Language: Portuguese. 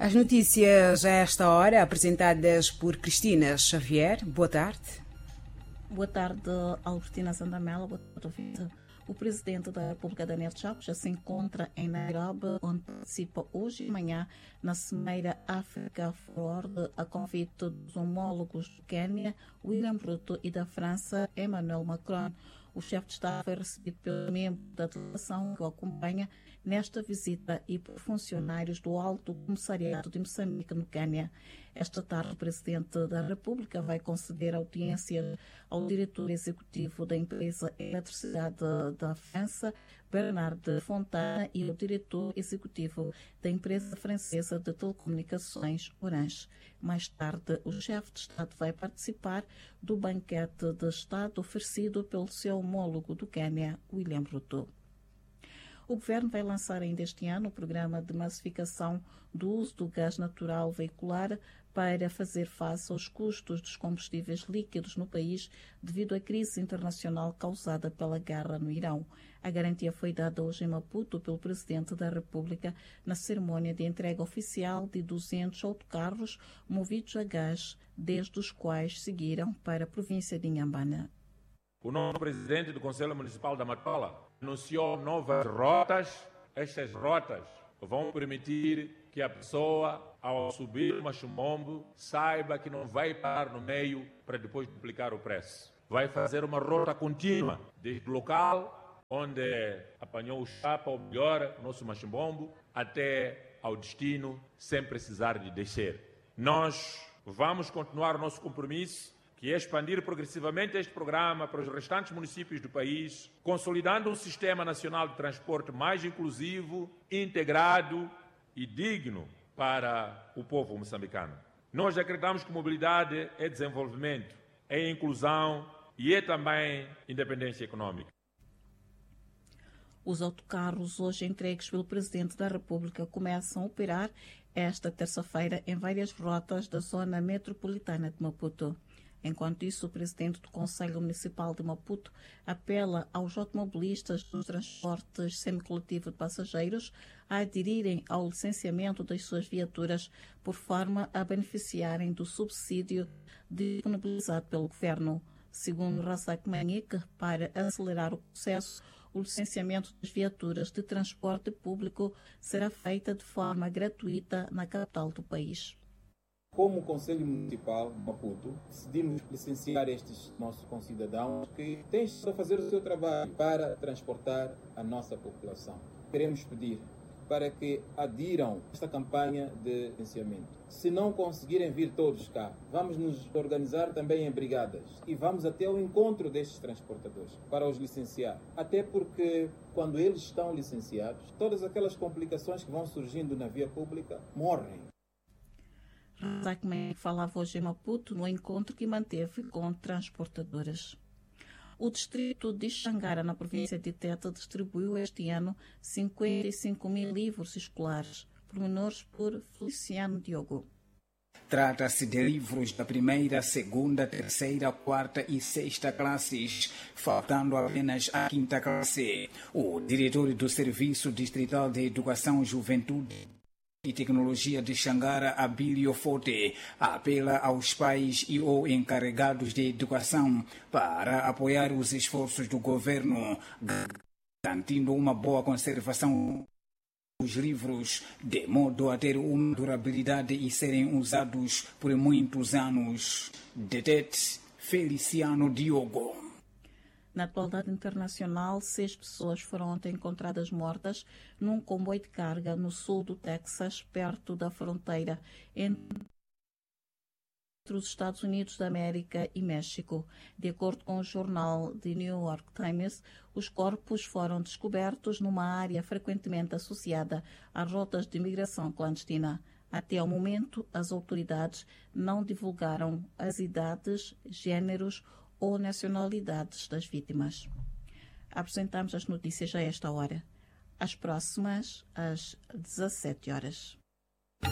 As notícias a esta hora, apresentadas por Cristina Xavier. Boa tarde. Boa tarde, Albertina Sandamela. Boa tarde, ouvinte. O presidente da República, Daniel Chapo, já se encontra em Nairobi, onde participa hoje e amanhã na Cimeira Africa Forward, a convite dos homólogos do Quênia, William Ruto, e da França, Emmanuel Macron. O chefe de Estado foi recebido pelo membro da delegação que o acompanha nesta visita e por funcionários do Alto Comissariado de Moçambique, no Quênia. Esta tarde, o Presidente da República vai conceder audiência ao diretor executivo da empresa Eletricidade da França, Bernard Fontana, e ao diretor executivo da empresa francesa de telecomunicações, Orange. Mais tarde, o chefe de Estado vai participar do banquete de Estado oferecido pelo seu homólogo do Quênia, William Ruto. O Governo vai lançar ainda este ano o programa de massificação do uso do gás natural veicular para fazer face aos custos dos combustíveis líquidos no país devido à crise internacional causada pela guerra no Irão. A garantia foi dada hoje em Maputo pelo Presidente da República na cerimônia de entrega oficial de 200 autocarros movidos a gás, desde os quais seguiram para a província de Inhambane. O novo presidente do Conselho Municipal da Matola anunciou novas rotas. Estas rotas vão permitir que a pessoa, ao subir o Machumbombo, saiba que não vai parar no meio para depois duplicar o preço. Vai fazer uma rota contínua, desde o local onde apanhou o chapa, ou melhor, o nosso Machumbombo, até ao destino, sem precisar de descer. Nós vamos continuar o nosso compromisso, que é expandir progressivamente este programa para os restantes municípios do país, consolidando um sistema nacional de transporte mais inclusivo, integrado e digno para o povo moçambicano. Nós acreditamos que mobilidade é desenvolvimento, é inclusão e é também independência econômica. Os autocarros hoje entregues pelo Presidente da República começam a operar esta terça-feira em várias rotas da zona metropolitana de Maputo. Enquanto isso, o presidente do Conselho Municipal de Maputo apela aos automobilistas dos transportes semicoletivo de passageiros a aderirem ao licenciamento das suas viaturas por forma a beneficiarem do subsídio disponibilizado pelo Governo. Segundo Razak Manique, para acelerar o processo, o licenciamento das viaturas de transporte público será feita de forma gratuita na capital do país. Como Conselho Municipal de Maputo, decidimos licenciar estes nossos concidadãos que têm de fazer o seu trabalho para transportar a nossa população. Queremos pedir para que adiram a esta campanha de licenciamento. Se não conseguirem vir todos cá, vamos nos organizar também em brigadas e vamos até ao encontro destes transportadores para os licenciar. Até porque, quando eles estão licenciados, todas aquelas complicações que vão surgindo na via pública morrem. Razak Manique falava hoje em Maputo no encontro que manteve com transportadoras. O distrito de Xangara, na província de Teta, distribuiu este ano 55 mil livros escolares, pormenores por Feliciano Diogo. Trata-se de livros da primeira, segunda, terceira, quarta e sexta classes, faltando apenas a quinta classe. O diretor do Serviço Distrital de Educação, Juventude e Tecnologia de Xangara, Abílio Forte, apela aos pais e ou encarregados de educação para apoiar os esforços do governo, garantindo uma boa conservação dos livros, de modo a ter uma durabilidade e serem usados por muitos anos. Detete Feliciano Diogo. Na atualidade internacional, 6 pessoas foram ontem encontradas mortas num comboio de carga no sul do Texas, perto da fronteira entre os Estados Unidos da América e México. De acordo com o jornal The New York Times, os corpos foram descobertos numa área frequentemente associada a rotas de imigração clandestina. Até ao momento, as autoridades não divulgaram as idades, géneros ou nacionalidades das vítimas. Apresentamos as notícias a esta hora. As próximas, às 17 horas.